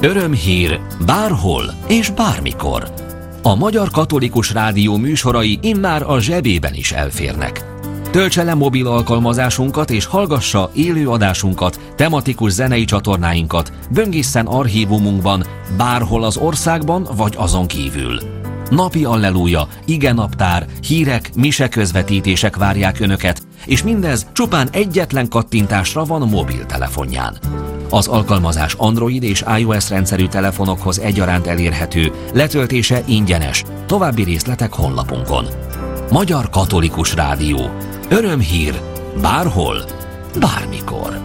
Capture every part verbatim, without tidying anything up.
Örömhír bárhol és bármikor. A Magyar Katolikus Rádió műsorai immár a zsebében is elférnek. Töltse le mobil alkalmazásunkat és hallgassa élő adásunkat, tematikus zenei csatornáinkat, böngészen archívumunkban, bárhol az országban vagy azon kívül. Napi alleluja, igenaptár, hírek, miseközvetítések várják Önöket, és mindez csupán egyetlen kattintásra van mobiltelefonján. Az alkalmazás Android és iOS rendszerű telefonokhoz egyaránt elérhető, letöltése ingyenes. További részletek honlapunkon. Magyar Katolikus Rádió. Örömhír bárhol, bármikor.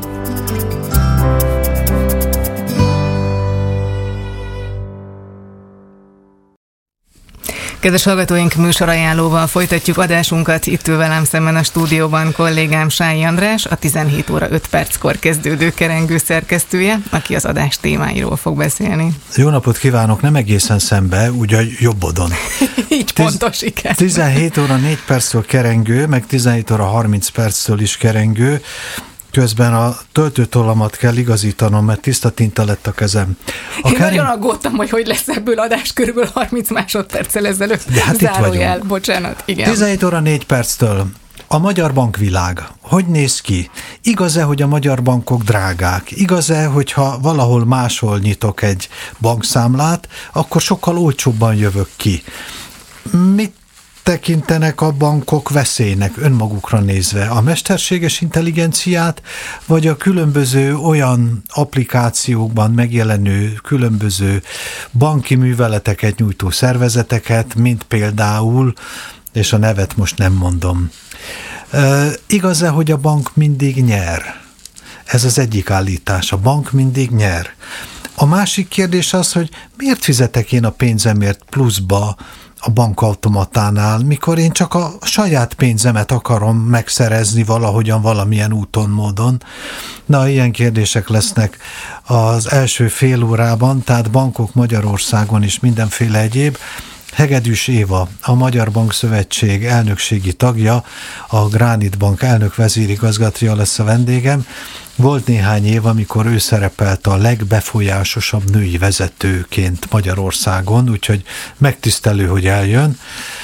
Kedves hallgatóink, műsorajánlóval folytatjuk adásunkat. Itt ül velem szemben a stúdióban kollégám Sályi András, a tizenhét óra öt perckor kezdődő kerengő szerkesztője, aki az adás témáiról fog beszélni. Jó napot kívánok, nem egészen szembe, úgy a jobbodon. Így pontos, igen. tizenhét óra négy perctől kerengő, meg tizenhét óra harminc perctől is kerengő. Közben a töltőtollamat kell igazítanom, mert tiszta tinta lett a kezem. A Én kering... nagyon aggódtam, hogy hogy lesz ebből adás körülbelül harminc másodperccel ezelőtt. De hát zárójel, bocsánat, igen. tizenhét óra négy perctől. A magyar bankvilág. Hogy néz ki? Igaz-e, hogy a magyar bankok drágák? Igaz-e, hogyha valahol máshol nyitok egy bankszámlát, akkor sokkal olcsóbban jövök ki? Mit tekintenek a bankok veszélynek önmagukra nézve? A mesterséges intelligenciát, vagy a különböző olyan applikációkban megjelenő különböző banki műveleteket nyújtó szervezeteket, mint például, és a nevet most nem mondom. E, igaz-e, hogy a bank mindig nyer? Ez az egyik állítás. A bank mindig nyer. A másik kérdés az, hogy miért fizetek én a pénzemért pluszba a bankautomatánál, mikor én csak a saját pénzemet akarom megszerezni valahogyan, valamilyen úton, módon. Na, ilyen kérdések lesznek az első fél órában, tehát bankok Magyarországon is mindenféle egyéb. Hegedűs Éva, a Magyar Bankszövetség elnökségi tagja, a Gránit Bank elnök vezérigazgatója lesz a vendégem. Volt néhány év, amikor ő szerepelt a legbefolyásosabb női vezetőként Magyarországon, úgyhogy megtisztelő, hogy eljön.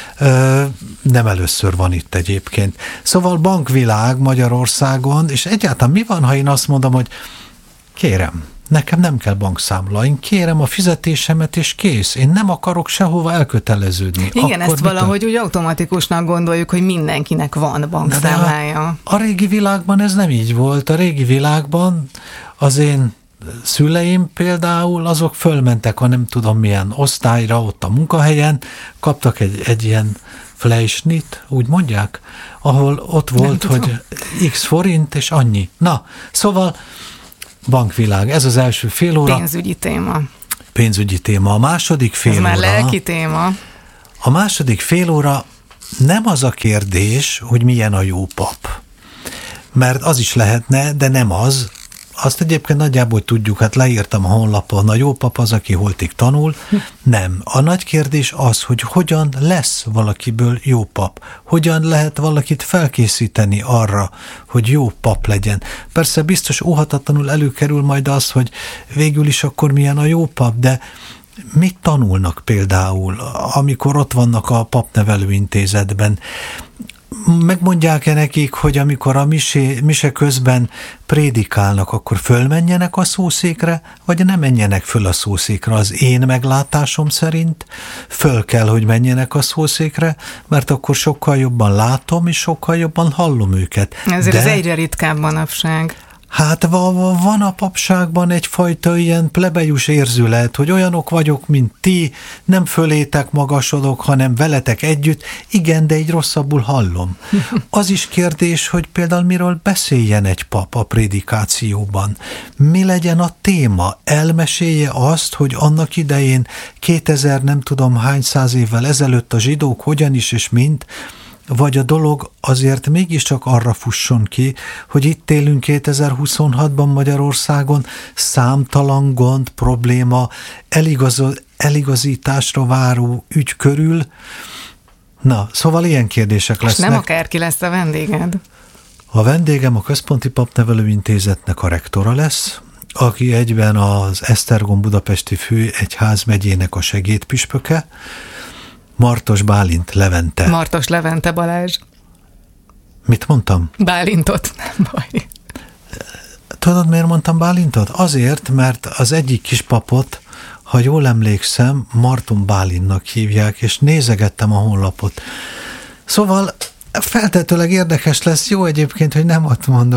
Nem először van itt egyébként. Szóval bankvilág Magyarországon, és egyáltalán mi van, ha én azt mondom, hogy kérem, nekem nem kell bankszámla, én kérem a fizetésemet, és kész. Én nem akarok sehova elköteleződni. Igen, akkor ezt valahogy úgy automatikusnak gondoljuk, hogy mindenkinek van bankszámlája. A, a régi világban ez nem így volt. A régi világban az én szüleim például, azok fölmentek a nem tudom milyen osztályra ott a munkahelyen, kaptak egy, egy ilyen Fleischnit, úgy mondják, ahol ott volt, hogy x forint, és annyi. Na, szóval bankvilág, ez az első fél óra. Pénzügyi téma. Pénzügyi téma. A második fél ez óra. Ez már lelki téma. A második fél óra nem az a kérdés, hogy milyen a jó pap. Mert az is lehetne, de nem az. Azt egyébként nagyjából tudjuk, hát leírtam a honlapon, a jó pap az, aki holtig tanul. Nem. A nagy kérdés az, hogy hogyan lesz valakiből jó pap. Hogyan lehet valakit felkészíteni arra, hogy jó pap legyen. Persze biztos óhatatlanul előkerül majd az, hogy végül is akkor milyen a jó pap, de mit tanulnak például, amikor ott vannak a papnevelőintézetben? Megmondják-e nekik, hogy amikor a misé, mise közben prédikálnak, akkor fölmenjenek a szószékre, vagy nem menjenek föl a szószékre? Az én meglátásom szerint föl kell, hogy menjenek a szószékre, mert akkor sokkal jobban látom, és sokkal jobban hallom őket. Ezért De... ez egyre ritkább manapság. Hát van a papságban egyfajta ilyen plebejus érzület, hogy olyanok vagyok, mint ti, nem fölétek magasodok, hanem veletek együtt, igen, de így rosszabbul hallom. Az is kérdés, hogy például miről beszéljen egy pap a prédikációban. Mi legyen a téma? Elmesélje azt, hogy annak idején kétezer nem tudom hány száz évvel ezelőtt a zsidók hogyan is és mint, vagy a dolog azért mégiscsak arra fusson ki, hogy itt élünk kétezer-huszonhatban Magyarországon, számtalan gond, probléma, eligaz- eligazításra váró ügy körül. Na, szóval ilyen kérdések lesznek. És nem akárki lesz a vendéged. A vendégem a Központi Papnevelőintézetnek a rektora lesz, aki egyben az Esztergom budapesti főegyház megyének a segédpüspöke, Martos Bálint Levente. Martos Levente Balázs. Mit mondtam? Bálintot, nem baj. Tudod, miért mondtam Bálintot? Azért, mert az egyik kispapot, ha jól emlékszem, Marton Bálintnak hívják, és nézegettem a honlapot. Szóval feltetőleg érdekes lesz, jó egyébként, hogy nem ott mondom,